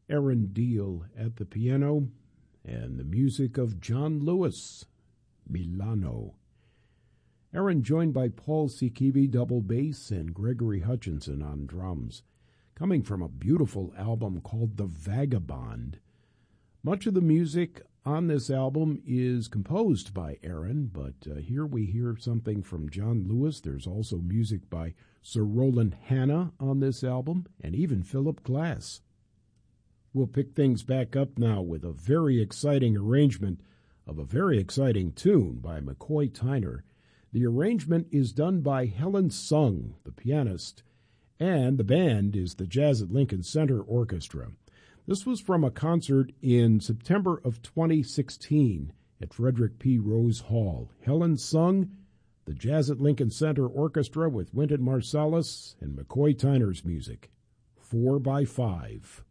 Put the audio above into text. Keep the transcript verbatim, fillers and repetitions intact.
Aaron Deal at the piano, and the music of John Lewis, Milano. Aaron joined by Paul Sikivi double bass and Gregory Hutchinson on drums, coming from a beautiful album called The Vagabond. Much of the music on this album is composed by Aaron, but uh, here we hear something from John Lewis. There's also music by Sir Roland Hanna on this album, and even Philip Glass. We'll pick things back up now with a very exciting arrangement of a very exciting tune by McCoy Tyner. The arrangement is done by Helen Sung, the pianist, and the band is the Jazz at Lincoln Center Orchestra. This was from a concert in September of twenty sixteen at Frederick P. Rose Hall. Helen Sung, the Jazz at Lincoln Center Orchestra with Wynton Marsalis and McCoy Tyner's music. Four by five.